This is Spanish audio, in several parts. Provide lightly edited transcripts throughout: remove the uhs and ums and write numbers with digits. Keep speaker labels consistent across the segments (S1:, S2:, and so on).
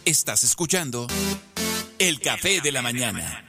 S1: Estás escuchando El Café de la Mañana.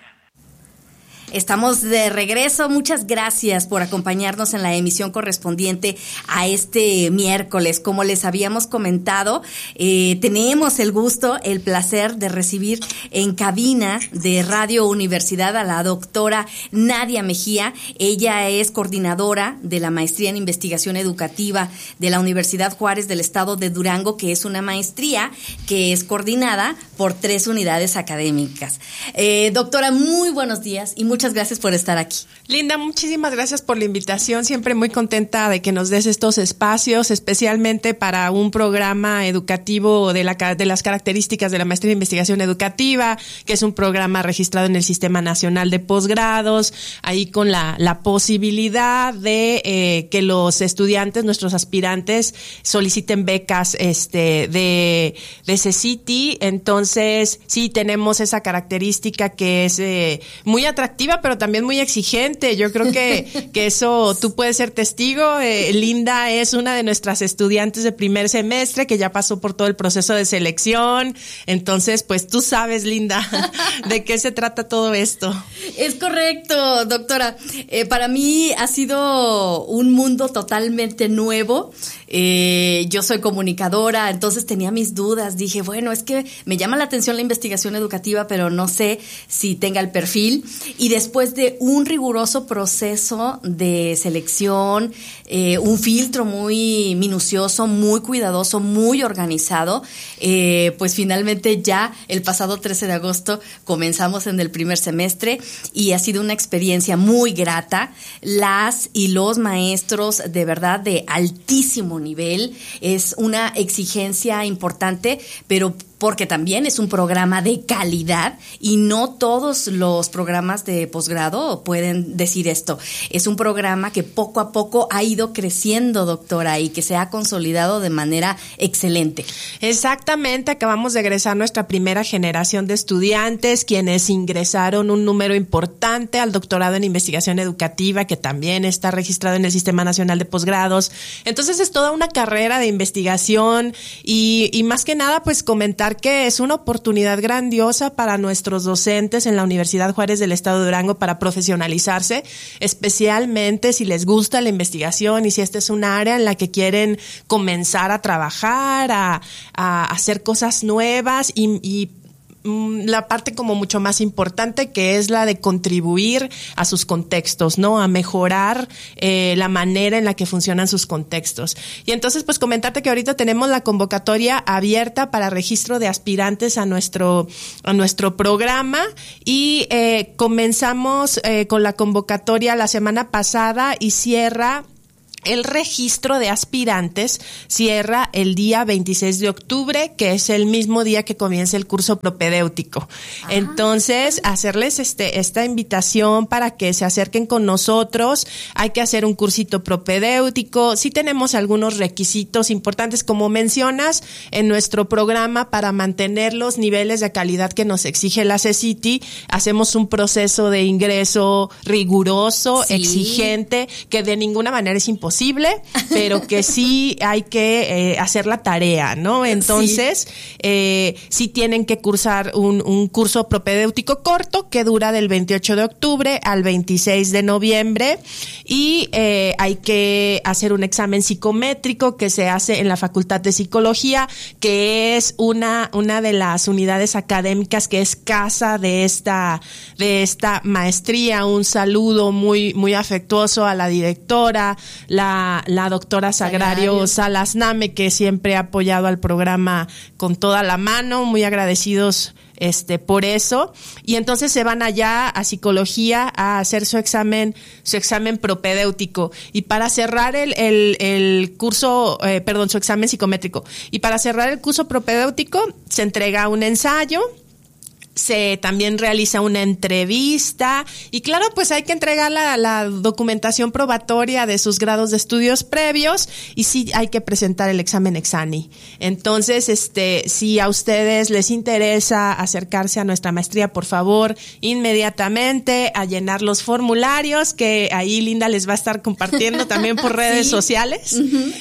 S2: Estamos de regreso. Muchas gracias por acompañarnos en la emisión correspondiente a este miércoles. Como les habíamos comentado, tenemos el gusto, el placer de recibir en cabina de Radio Universidad a la doctora Nadia Mejía. Ella es coordinadora de la Maestría en Investigación Educativa de la Universidad Juárez del Estado de Durango, que es una maestría que es coordinada por 3 unidades académicas. Doctora, muy buenos días y muchas gracias por estar aquí.
S3: Linda, muchísimas gracias por la invitación. Siempre muy contenta de que nos des estos espacios, especialmente para un programa educativo de las características de la Maestría en Investigación Educativa, que es un programa registrado en el Sistema Nacional de Posgrados, ahí con la posibilidad de que los estudiantes, nuestros aspirantes, soliciten becas de CECITI. Entonces, sí, tenemos esa característica que es muy atractiva, pero también muy exigente. Yo creo que eso tú puedes ser testigo. Linda es una de nuestras estudiantes de primer semestre que ya pasó por todo el proceso de selección. Entonces, pues tú sabes, Linda, de qué se trata todo esto.
S2: Es correcto, doctora. Para mí ha sido un mundo totalmente nuevo. Yo soy comunicadora, entonces tenía mis dudas. Dije, bueno, es que me llama la atención la investigación educativa, pero no sé si tenga el perfil. Y después de un riguroso proceso de selección, un filtro muy minucioso, muy cuidadoso, muy organizado, pues finalmente ya el pasado 13 de agosto comenzamos en el primer semestre y ha sido una experiencia muy grata. Las y los maestros de verdad de altísimo nivel, es una exigencia importante, pero porque también es un programa de calidad y no todos los programas de posgrado pueden decir esto. Es un programa que poco a poco ha ido creciendo, doctora, y que se ha consolidado de manera excelente.
S3: Exactamente, acabamos de egresar nuestra primera generación de estudiantes, quienes ingresaron un número importante al doctorado en investigación educativa, que también está registrado en el Sistema Nacional de Posgrados. Entonces es toda una carrera de investigación y más que nada, pues comentar que es una oportunidad grandiosa para nuestros docentes en la Universidad Juárez del Estado de Durango para profesionalizarse, especialmente si les gusta la investigación y si esta es un área en la que quieren comenzar a trabajar, a hacer cosas nuevas y la parte como mucho más importante, que es la de contribuir a sus contextos, ¿no? A mejorar la manera en la que funcionan sus contextos. Y entonces, pues comentarte que ahorita tenemos la convocatoria abierta para registro de aspirantes a nuestro programa y comenzamos con la convocatoria la semana pasada y cierra. El registro de aspirantes cierra el día 26 de octubre, que es el mismo día que comienza el curso propedéutico. Entonces, hacerles esta invitación para que se acerquen con nosotros. Hay que hacer un cursito propedéutico. Sí tenemos algunos requisitos importantes, como mencionas, en nuestro programa para mantener los niveles de calidad que nos exige la CECITI. Hacemos un proceso de ingreso riguroso, sí, exigente, que de ninguna manera es imposible, pero que sí hay que hacer la tarea, ¿no? Entonces, sí tienen que cursar un curso propedéutico corto que dura del 28 de octubre al 26 de noviembre y hay que hacer un examen psicométrico que se hace en la Facultad de Psicología, que es una de las unidades académicas que es casa de esta maestría. Un saludo muy, muy afectuoso a la directora, la doctora Sagrario Salas Name, que siempre ha apoyado al programa con toda la mano, muy agradecidos por eso. Y entonces se van allá a psicología a hacer su examen propedéutico. Y para cerrar el curso, su examen psicométrico. Y para cerrar el curso propedéutico se entrega un ensayo. se también realiza una entrevista y claro, pues hay que entregar la documentación probatoria de sus grados de estudios previos y sí hay que presentar el examen Exani. Entonces, si a ustedes les interesa acercarse a nuestra maestría, por favor, inmediatamente a llenar los formularios que ahí Linda les va a estar compartiendo también por redes sociales,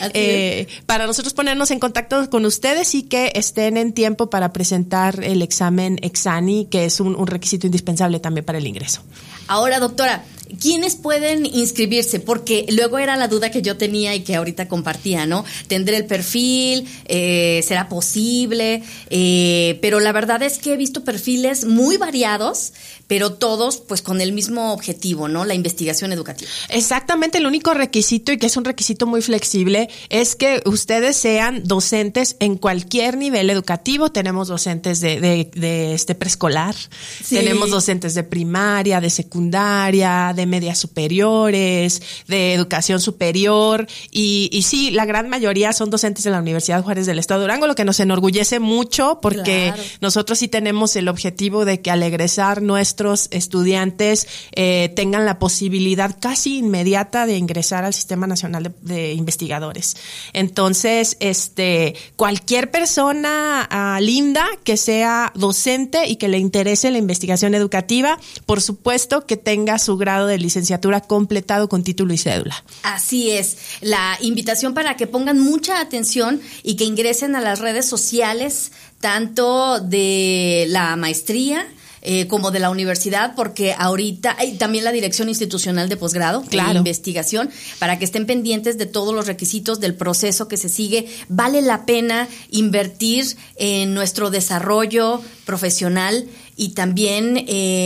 S3: para nosotros ponernos en contacto con ustedes y que estén en tiempo para presentar el examen Exani, que es un requisito indispensable también para el ingreso.
S2: Ahora, doctora, ¿quiénes pueden inscribirse? Porque luego era la duda que yo tenía y que ahorita compartía, ¿no? ¿Tendré el perfil? ¿Será posible? Pero la verdad es que he visto perfiles muy variados, pero todos pues con el mismo objetivo, ¿no? La investigación educativa. Exactamente, el único requisito, y que es un requisito muy flexible, es que ustedes sean docentes en cualquier nivel educativo. Tenemos docentes de preescolar, tenemos docentes de primaria, de secundaria, de medias superiores, de educación superior, y sí, la gran mayoría son docentes de la Universidad Juárez del Estado de Durango, lo que nos enorgullece mucho porque nosotros sí tenemos el objetivo de que al egresar nuestros estudiantes tengan la posibilidad casi inmediata de ingresar al Sistema Nacional de Investigadores. Entonces, cualquier persona linda que sea docente y que le interese la investigación educativa, por supuesto que tenga su grado de licenciatura completado con título y cédula. Así es. La invitación para que pongan mucha atención y que ingresen a las redes sociales, tanto de la maestría como de la universidad, porque ahorita hay también la dirección institucional de posgrado, de investigación, para que estén pendientes de todos los requisitos del proceso que se sigue. Vale la pena invertir en nuestro desarrollo profesional y también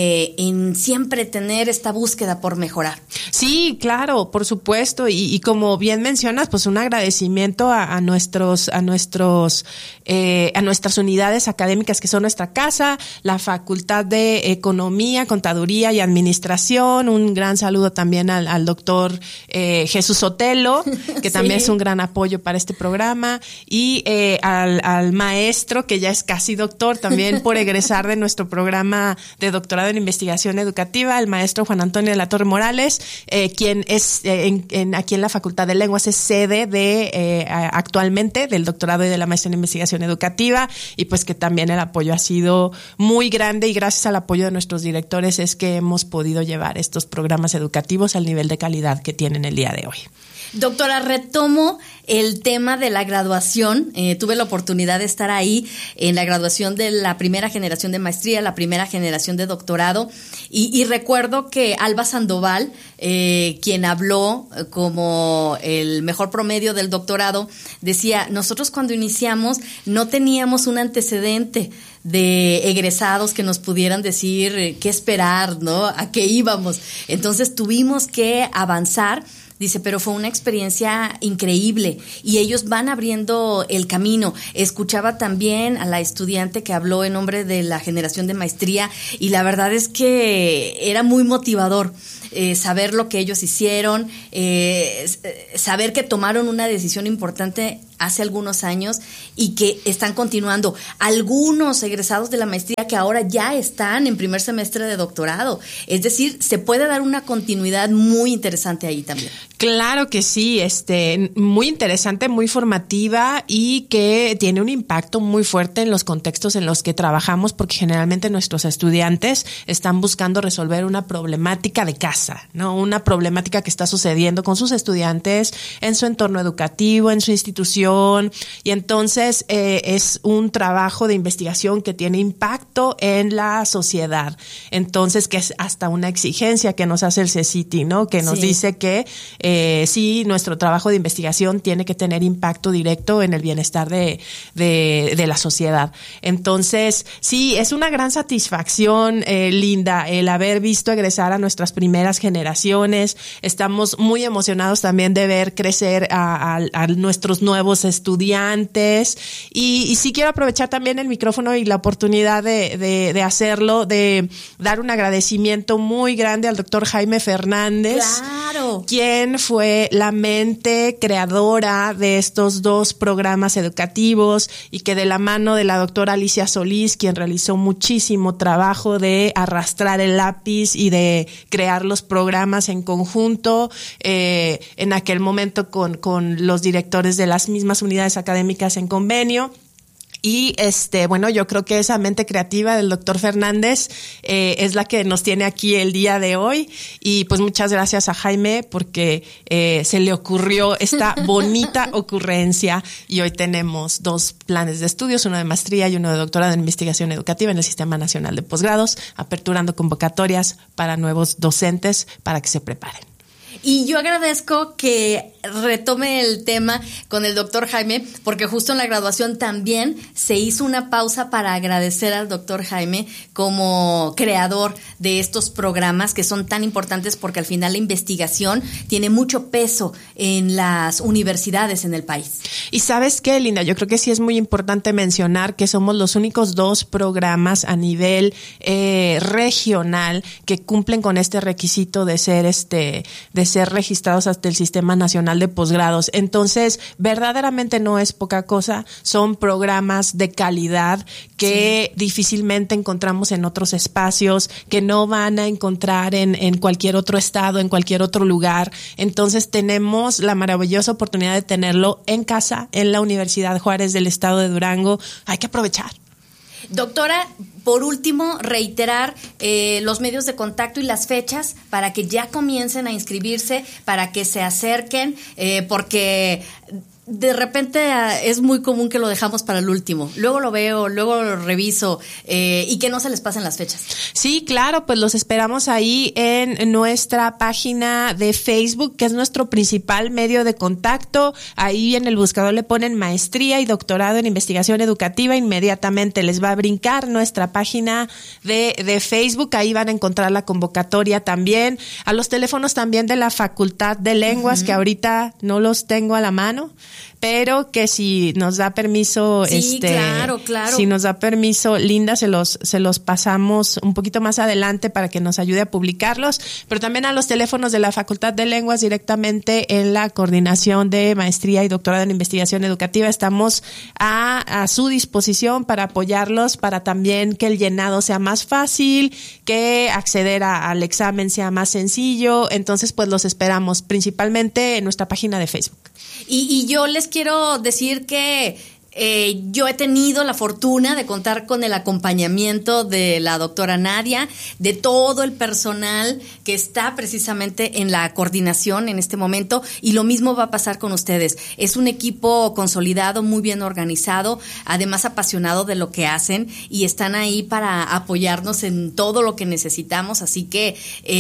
S2: en siempre tener esta búsqueda por mejorar. Sí, claro, por supuesto, y como bien mencionas, pues un agradecimiento a nuestras unidades académicas que son nuestra casa, la Facultad de Economía, Contaduría y Administración. Un gran saludo también al doctor Jesús Sotelo, que también es un gran apoyo para este programa, y al maestro, que ya es casi doctor también por egresar de nuestro programa de doctorado en investigación educativa, el maestro Juan Antonio de la Torre Morales, quien es aquí en la Facultad de Lenguas es sede actualmente del doctorado y de la maestría en investigación educativa, y pues que también el apoyo ha sido muy grande, y gracias al apoyo de nuestros directores es que hemos podido llevar estos programas educativos al nivel de calidad que tienen el día de hoy. Doctora, retomo el tema de la graduación. Tuve la oportunidad de estar ahí en la graduación de la primera generación de maestría, la primera generación de doctorado, y recuerdo que Alba Sandoval, quien habló como el mejor promedio del doctorado, decía, nosotros cuando iniciamos no teníamos un antecedente de egresados que nos pudieran decir qué esperar, ¿no? A qué íbamos. Entonces tuvimos que avanzar. Dice, pero fue una experiencia increíble y ellos van abriendo el camino. Escuchaba también a la estudiante que habló en nombre de la generación de maestría, y la verdad es que era muy motivador saber lo que ellos hicieron, saber que tomaron una decisión importante hace algunos años y que están continuando. Algunos egresados de la maestría que ahora ya están en primer semestre de doctorado. Es decir, se puede dar una continuidad muy interesante ahí también. Claro que sí, muy interesante, muy formativa, y que tiene un impacto muy fuerte en los contextos en los que trabajamos, porque generalmente nuestros estudiantes están buscando resolver una problemática de casa, ¿no? Una problemática que está sucediendo con sus estudiantes en su entorno educativo, en su institución, y entonces es un trabajo de investigación que tiene impacto en la sociedad. Entonces, que es hasta una exigencia que nos hace el CECITI, ¿no? Que nos dice que sí, nuestro trabajo de investigación tiene que tener impacto directo en el bienestar de la sociedad. Entonces, sí, es una gran satisfacción, Linda, el haber visto egresar a nuestras primeras generaciones. Estamos muy emocionados también de ver crecer a nuestros nuevos
S3: nuestros estudiantes. Y sí quiero aprovechar también el micrófono y la oportunidad de hacerlo, de dar un agradecimiento muy grande al doctor Jaime Fernández.
S2: ¡Claro!
S3: Quien fue la mente creadora de estos dos programas educativos y que de la mano de la doctora Alicia Solís, quien realizó muchísimo trabajo de arrastrar el lápiz y de crear los programas en conjunto, en aquel momento con los directores de las mismas unidades académicas en convenio. Y bueno, yo creo que esa mente creativa del doctor Fernández es la que nos tiene aquí el día de hoy. Y pues muchas gracias a Jaime porque se le ocurrió esta bonita ocurrencia y hoy tenemos 2 planes de estudios, uno de maestría y uno de doctorado en investigación educativa en el Sistema Nacional de Posgrados, aperturando convocatorias para nuevos docentes para que se preparen.
S2: Y yo agradezco que retome el tema con el doctor Jaime, porque justo en la graduación también se hizo una pausa para agradecer al doctor Jaime como creador de estos programas que son tan importantes, porque al final la investigación tiene mucho peso en las universidades en el país.
S3: Y ¿sabes qué, Linda? Yo creo que sí es muy importante mencionar que somos los únicos 2 programas a nivel regional que cumplen con este requisito de ser registrados hasta el Sistema Nacional de Posgrados. Entonces, verdaderamente no es poca cosa, son programas de calidad que difícilmente encontramos en otros espacios, que no van a encontrar en cualquier otro estado, en cualquier otro lugar. Entonces, tenemos la maravillosa oportunidad de tenerlo en casa, en la Universidad Juárez del estado de Durango. Hay que aprovechar.
S2: Doctora, por último, reiterar los medios de contacto y las fechas para que ya comiencen a inscribirse, para que se acerquen, porque de repente es muy común que lo dejamos para el último. Luego lo veo, luego lo reviso y que no se les pasen las fechas.
S3: Sí, claro, pues los esperamos ahí en nuestra página de Facebook, que es nuestro principal medio de contacto. Ahí en el buscador le ponen maestría y doctorado en investigación educativa. Inmediatamente les va a brincar nuestra página de Facebook. Ahí van a encontrar la convocatoria también. A los teléfonos también de la Facultad de Lenguas, que ahorita no los tengo a la mano, pero que si nos da permiso,
S2: sí, claro.
S3: Si nos da permiso, Linda, se los pasamos un poquito más adelante para que nos ayude a publicarlos, pero también a los teléfonos de la Facultad de Lenguas directamente en la coordinación de maestría y doctorado en investigación educativa. Estamos a su disposición para apoyarlos, para también que el llenado sea más fácil, que acceder al examen sea más sencillo. Entonces, pues los esperamos principalmente en nuestra página de Facebook.
S2: Y yo les quiero decir que yo he tenido la fortuna de contar con el acompañamiento de la doctora Nadia, de todo el personal que está precisamente en la coordinación en este momento, y lo mismo va a pasar con ustedes. Es un equipo consolidado, muy bien organizado, además apasionado de lo que hacen, y están ahí para apoyarnos en todo lo que necesitamos, así que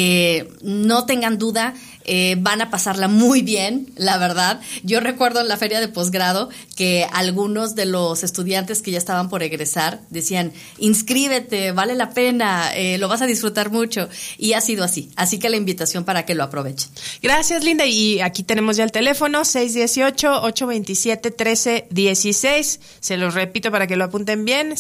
S2: no tengan duda. Van a pasarla muy bien, la verdad. Yo recuerdo en la feria de posgrado que algunos de los estudiantes que ya estaban por egresar decían: inscríbete, vale la pena, lo vas a disfrutar mucho, y ha sido así. Así que la invitación para que lo aprovechen.
S3: Gracias, Linda. Y aquí tenemos ya el teléfono 618-827-1316. Se los repito para que lo apunten bien: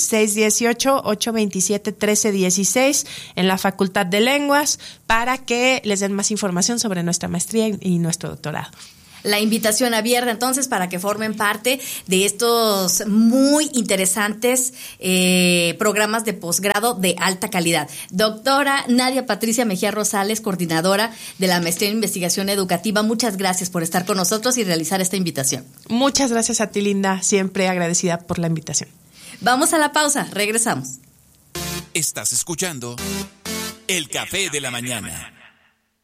S3: 618-827-1316 en la Facultad de Lenguas, para que les den más información sobre nuestra maestría y nuestro doctorado.
S2: La invitación abierta entonces para que formen parte de estos muy interesantes programas de posgrado de alta calidad. Doctora Nadia Patricia Mejía Rosales, coordinadora de la maestría en investigación educativa, muchas gracias por estar con nosotros y realizar esta invitación.
S3: Muchas gracias a ti, Linda, siempre agradecida por la invitación.
S2: Vamos a la pausa, regresamos.
S1: Estás escuchando El Café de la Mañana.